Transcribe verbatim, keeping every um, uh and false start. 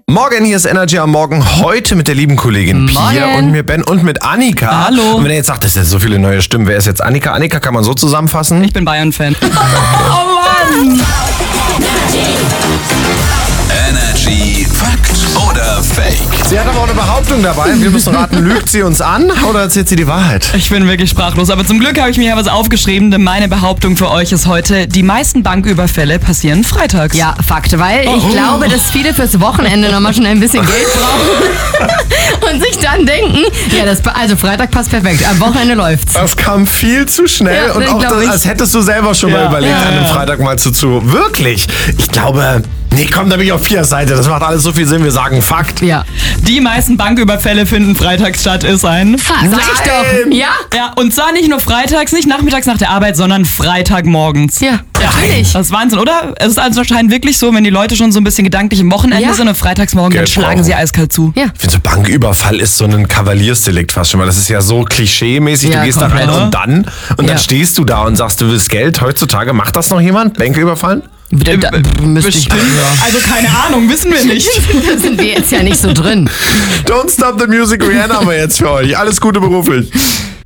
Morgen, hier ist Energy am Morgen. Heute mit der lieben Kollegin Pia und mir Ben und mit Annika. Hallo. Und wenn ihr jetzt sagt, das sind so viele neue Stimmen, wer ist jetzt Annika? Annika kann man so zusammenfassen. Ich bin Bayern-Fan. Oh Mann! Energy Fakt oder Fake? Sie hat aber auch eine Behauptung dabei. Wir müssen raten, lügt sie uns an oder erzählt sie die Wahrheit? Ich bin wirklich sprachlos. Aber zum Glück habe ich mir ja was aufgeschrieben, denn meine Behauptung für euch ist heute, die meisten Banküberfälle passieren freitags. Ja, Fakt, weil ich Oh. glaube, dass viele fürs Wochenende nochmal schon ein bisschen Geld brauchen und sich dann denken, ja, das, also Freitag passt perfekt, am Wochenende läuft's. Das kam viel zu schnell Ja, und das auch, glaub das, ich. als hättest du selber schon mal Ja. überlegt, Ja, an einem ja. Freitag mal zu zu. Wirklich? Ich glaube, nee, komm, da bin ich auf vier Seite. Das macht alles so viel Sinn. Wir sagen Fakt. Ja. Die meisten Banküberfälle finden freitags statt, ist ein Fakt. Sag ich doch. Ja? Ja, und zwar nicht nur freitags, nicht nachmittags nach der Arbeit, sondern Freitagmorgens. Ja, natürlich. Das ist Wahnsinn, oder? Es ist also anscheinend wirklich so, wenn die Leute schon so ein bisschen gedanklich im Wochenende Ja. sind und freitagsmorgen, dann Geld schlagen brauchen. sie eiskalt zu. Ja. Ich finde, so Banküberfall ist so ein Kavaliersdelikt fast schon, weil das ist ja so klischee-mäßig. Ja, du gehst komplett. da rein und dann und Ja. dann stehst du da und sagst, du willst Geld. Heutzutage macht das noch jemand? Bänke überfallen? Da, da, müsste ich, Bestimmt. ja. Also keine Ahnung, wissen wir nicht. Da sind wir jetzt ja nicht so drin. Don't stop the music, Rihanna haben wir jetzt für euch. Alles Gute beruflich.